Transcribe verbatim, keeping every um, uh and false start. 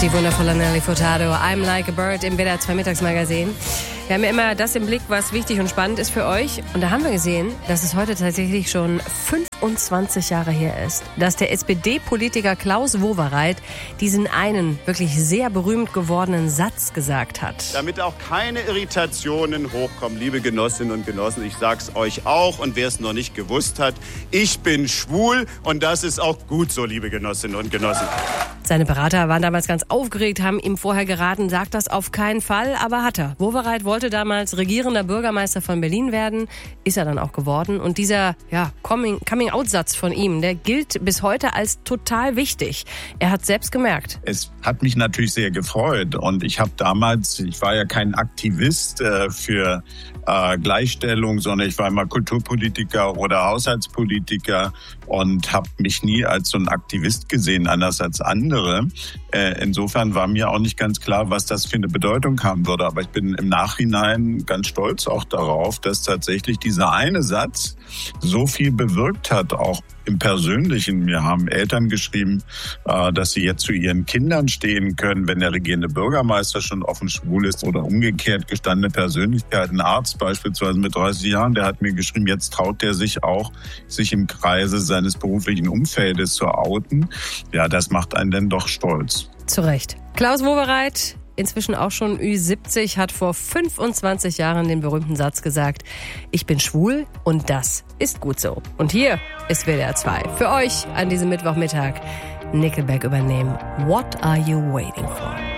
Die wundervolle Nelly Furtado, I'm Like a Bird im W D R zwei Mittagsmagazin. Wir haben ja immer das im Blick, was wichtig und spannend ist für euch. Und da haben wir gesehen, dass es heute tatsächlich schon fünfundzwanzig Jahre her ist, dass der S P D-Politiker Klaus Wowereit diesen einen wirklich sehr berühmt gewordenen Satz gesagt hat. Damit auch keine Irritationen hochkommen, liebe Genossinnen und Genossen, ich sag's euch auch und wer es noch nicht gewusst hat, ich bin schwul und das ist auch gut so, liebe Genossinnen und Genossen. Seine Berater waren damals ganz aufgeregt, haben ihm vorher geraten, sagt das auf keinen Fall, aber hat er. Wowereit wollte damals regierender Bürgermeister von Berlin werden, ist er dann auch geworden. Und dieser ja, Coming-out-Satz von ihm, der gilt bis heute als total wichtig. Er hat selbst gemerkt. Es hat mich natürlich sehr gefreut und ich habe damals, ich war ja kein Aktivist äh, für äh, Gleichstellung, sondern ich war immer Kulturpolitiker oder Haushaltspolitiker und habe mich nie als so ein Aktivist gesehen, anders als andere. Insofern war mir auch nicht ganz klar, was das für eine Bedeutung haben würde. Aber ich bin im Nachhinein ganz stolz auch darauf, dass tatsächlich dieser eine Satz so viel bewirkt hat, auch im Persönlichen. Mir haben Eltern geschrieben, dass sie jetzt zu ihren Kindern stehen können, wenn der regierende Bürgermeister schon offen schwul ist oder umgekehrt gestandene Persönlichkeit. Ein Arzt beispielsweise mit dreißig Jahren, der hat mir geschrieben, jetzt traut der sich auch, sich im Kreise seines beruflichen Umfeldes zu outen. Ja, das macht einen dann doch stolz. Zu Recht. Klaus Wowereit, inzwischen auch schon Ü siebzig, hat vor fünfundzwanzig Jahren den berühmten Satz gesagt, ich bin schwul und das ist gut so. Und hier ist W D R zwei. Für euch an diesem Mittwochmittag Nickelback übernehmen. What are you waiting for?